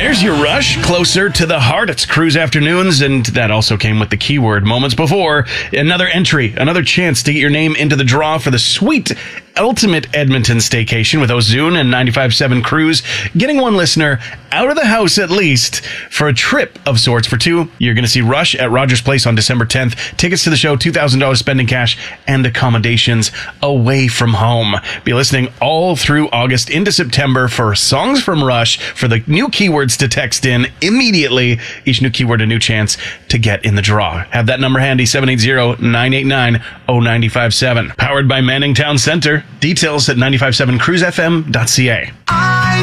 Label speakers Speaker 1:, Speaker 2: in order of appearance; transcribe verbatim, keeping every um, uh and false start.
Speaker 1: There's your Rush, closer to the heart. It's Cruise Afternoons, and that also came with the keyword moments before. Another entry, another chance to get your name into the draw for the sweet ultimate Edmonton staycation with Ozune and ninety-five point seven Cruise, getting one listener out of the house at least for a trip of sorts for two. You're going to see Rush at Rogers Place on December tenth. Tickets to the show, two thousand dollars spending cash and accommodations away from home. Be listening all through August into September for songs from Rush, for the new keywords to text in immediately. Each new keyword a new chance to get in the draw. Have that number handy, seven eight zero, nine eight nine, zero nine five seven. Powered by Manning Town Center. Details at nine five seven cruise f m dot c a.